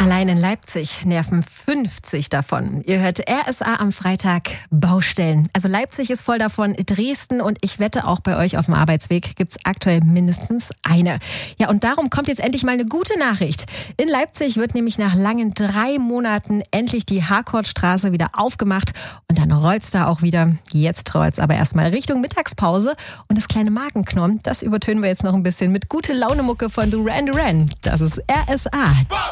Allein in Leipzig nerven 50 davon. Ihr hört RSA am Freitag Baustellen. Also Leipzig ist voll davon, Dresden und ich wette auch bei euch auf dem Arbeitsweg gibt's aktuell mindestens eine. Ja, und darum kommt jetzt endlich mal eine gute Nachricht. In Leipzig wird nämlich nach langen 3 Monaten endlich die Harkortstraße wieder aufgemacht und dann rollt's da auch wieder. Jetzt rollt's aber erstmal Richtung Mittagspause und das kleine Magenknurren, das übertönen wir jetzt noch ein bisschen mit gute Laune Mucke von Duran Duran. Das ist RSA.